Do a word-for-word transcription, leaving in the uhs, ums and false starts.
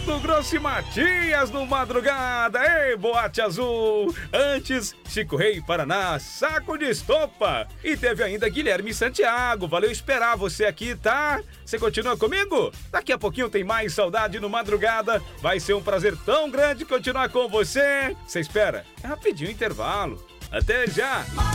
Mato Grosso e Matias no Madrugada. Ei, Boate Azul. Antes, Chico Rei, Paraná, Saco de Estopa. E teve ainda Guilherme Santiago. Valeu esperar você aqui, tá? Você continua comigo? Daqui a pouquinho tem mais Saudade no Madrugada. Vai ser um prazer tão grande continuar com você. Você espera? É rapidinho o intervalo. Até já!